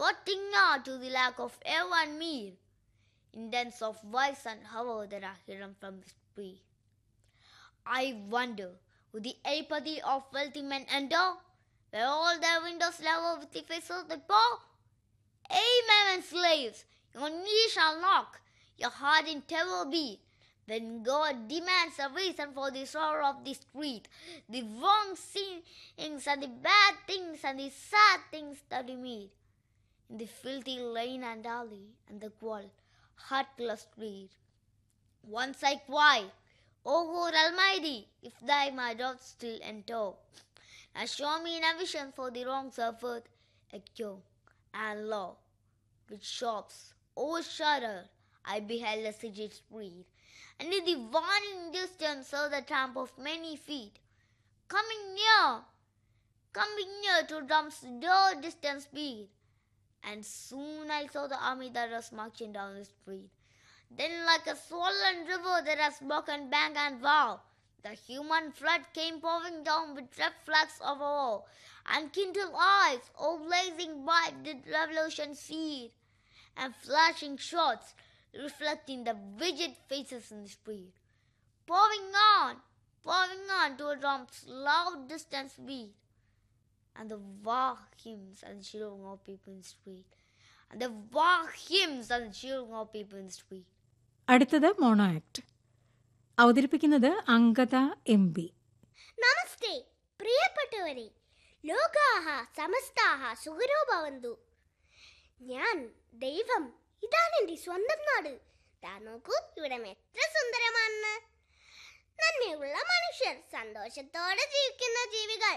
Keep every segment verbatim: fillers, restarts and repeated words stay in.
rotting out to the lack of air and meal, indents of vice and horror that are hidden from this tree. I wonder, would the apathy of wealthy men endure, where all their windows level with the faces of the poor? Amen, and slaves, your knee shall knock, your heart in terror beat, when God demands a reason for the sorrow of the street, the wrong things and the bad things and the sad things that we meet in the filthy lane and alley and the cold, heartless street. Once I cried, O God Almighty, if thy my doubt still endure, now show me in a vision for the wrongs of earth, a cure and law. With shops overshadowed, I beheld a city street, and in the warning distance saw the tramp of many feet, coming near, coming near to drum's door distant speed. And soon I saw the army that was marching down the street. Then like a swollen river that has broken bank and wall, the human flood came pouring down with red flags of war, and kindled eyes, all blazing bright, did revolution seed, and flashing shots reflecting the rigid faces in the street, pouring on, pouring on to a drum's loud distance beat, and the war hymns and cheering of people in the street, and the war hymns and cheering of people in the street. അടുത്തത് mono act. അവതരിപ്പിക്കുന്നത് അങ്കത M B. നമസ്തേ പ്രിയപ്പെട്ടവരെ, ലോകാഹ സമസ്താഹ സുഖിനോ ഭവന്തു. ഞാൻ ദൈവം, ഇതാണ് എൻ്റെ സ്വന്തം നാട്. താ നോക്കൂ, ഇവിടെ എത്ര സുന്ദരമാണെന്ന്. നന്ദിയുള്ള മനുഷ്യർ, സന്തോഷത്തോടെ ജീവിക്കുന്ന ജീവികൾ.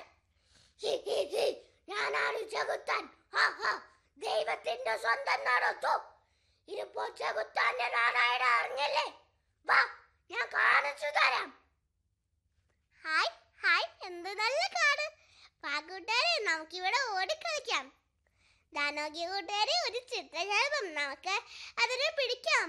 ഞാനാണ് ചെകുത്താൻ, ദൈവത്തിന്റെ സ്വന്തം നാടൊത്തു. ഇതിപ്പോ ചെകുത്താന്റെ നാടായിട്ട് അറിഞ്ഞല്ലേ? വാ, ഞാൻ കാണിച്ചു തരാം. ഹായ് ഹായ്, എന്ത് നല്ല കാട്. വാ കൂട്ടുകാരെ, നമുക്കിവിടെ ഓടിക്കളിക്കാം. ദാനോഗ്യ കൂട്ടുകാരെ, ഒരു ചിത്രശലഭം, നമുക്ക് അതിനെ പിടിക്കാം.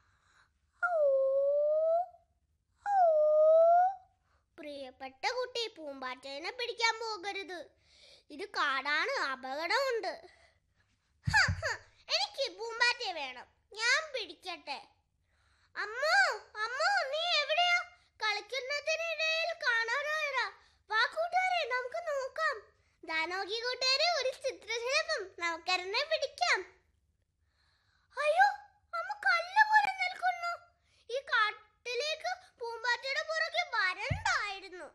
പ്രിയപ്പെട്ട കുട്ടി, പൂമ്പാറ്റേനെ പിടിക്കാൻ പോകരുത്. ഇത് കാടാണ്, അപകടമുണ്ട്. എനിക്ക് പൂമ്പാറ്റയെ വേണം, ഞാൻ പിടിക്കട്ടെ. അമ്മോ അമ്മോ, നീ എവിടെയാ? കളിക്കുന്നതിനിടയിൽ കാണാനായടാ. വാ കൂട്ടുകാരെ, നമുക്ക് നോക്കാം. ദാനോഗ്യ കൂട്ടുകാരെ, ഒരു ചിത്രശലഭം, നമുക്കതിനെ പിടിക്കാം. അയ്യോ, അമ്മ കല്ല് പോലെ നിൽക്കുന്നു. ഈ കാട്ടിലേക്ക് പൂമ്പാറ്റയുടെ പുറകെ വരണ്ടായിരുന്നു.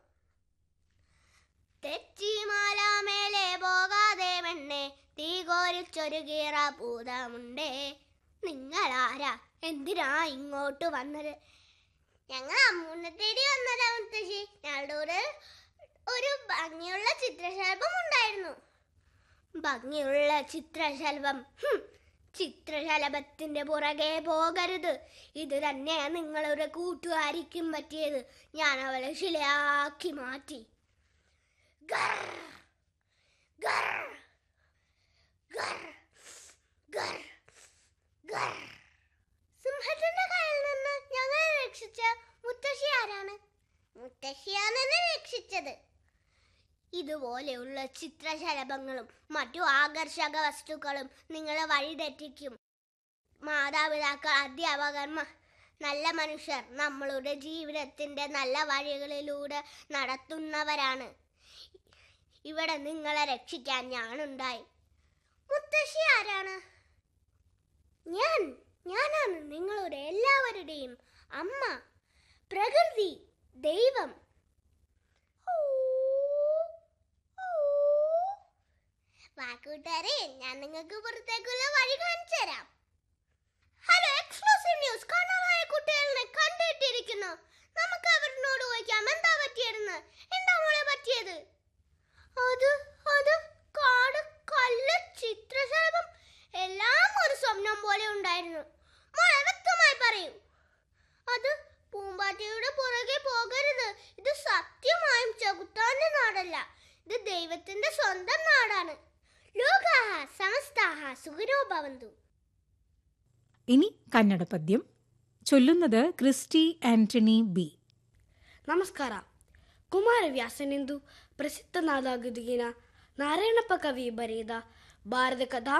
തെച്ചിമാലാമേലെ പോകാതെ വെണ്ണെ, തീ കോരിച്ചൊരു കീറ പൂതമുണ്ടേ. നിങ്ങളാരാ? എന്തിനാ ഇങ്ങോട്ട് വന്നത്? ഞങ്ങൾ അമ്മൂനെ തേടി വന്നതാ മുത്തശ്ശി. ഞങ്ങളുടെ കൂടെ ഒരു ഭംഗിയുള്ള ചിത്രശലഭം ഉണ്ടായിരുന്നു. ഭംഗിയുള്ള ചിത്രശലഭം? ചിത്രശലഭത്തിന്റെ പുറകെ പോകരുത്. ഇത് തന്നെ നിങ്ങളുടെ കൂട്ടുകാരിക്കും പറ്റിയത്. ഞാൻ അവളെ ശിലയാക്കി മാറ്റി. ഗർ ഗർ ഗർ ഗർ ഗർ. സിംഹത്തിന്റെ കയ്യിൽ നിന്ന് ഞങ്ങളെ രക്ഷിച്ച മുത്തശ്ശി ആരാണ്? മുത്തശ്ശിയാണ് എന്നെ രക്ഷിച്ചത്. ഇതുപോലെയുള്ള ചിത്രശലഭങ്ങളും മറ്റു ആകർഷക വസ്തുക്കളും നിങ്ങളെ വഴിതെറ്റിക്കും. മാതാപിതാക്കൾ, അധ്യാപകന്മാർ, നല്ല മനുഷ്യർ നമ്മളുടെ ജീവിതത്തിന്റെ നല്ല വഴികളിലൂടെ നടത്തുന്നവരാണ്. ഇവിടെ നിങ്ങളെ രക്ഷിക്കാൻ ഞാനുണ്ടായി. മുത്തശ്ശി ആരാണ്? ഞാൻ ഞാനാണ് നിങ്ങളുടെ എല്ലാവരുടെയും അമ്മ, പ്രകൃതി, ദൈവം. വാക്കൂട്ടാരെ, ഞാൻ നിങ്ങൾക്ക് പുറത്തേക്കുള്ള വഴി കാണിച്ചു തരാം. Hello, exclusive news. കാണാതായ കുട്ടികളെ കണ്ടിട്ടിരിക്കുന്നു. നമുക്ക് അവരോട് ചോദിക്കാം എന്താ പറ്റിയതെന്ന്. എന്താ മോളെ പറ്റിയത്? അത് അത് കാട്, കല്ല്, ചിത്രശലഭം, എല്ലാം ഒരു സ്വപ്നം പോലെ ഉണ്ടായിരുന്നു. മോളെ വ്യക്തമായി പറയൂ. അത് പൂമ്പാറ്റയുടെ പുറകെ പോകരുത്. ഇത് സത്യമായും ചെകുത്താന്റെ നാടല്ല. ഇത് ദൈവത്തിന്റെ സ്വന്തം നാടാണ്. ലോകാഹ സമസ്താഹ സുഖിനോ ഭവന്തു. ഇനി കന്നഡ പദ്യം ചൊല്ലുന്നത് ക്രിസ്റ്റി ആന്റണി ബി. ನಮಸ್ಕಾರ. ಕುಮಾರವ್ಯಾಸನೆಂದು ಪ್ರಸಿದ್ಧನಾದ ಗದುಗಿನ ನಾರಾಯಣಪ್ಪ ಕವಿ ಬರೆದ ಭಾರತ ಕಥಾ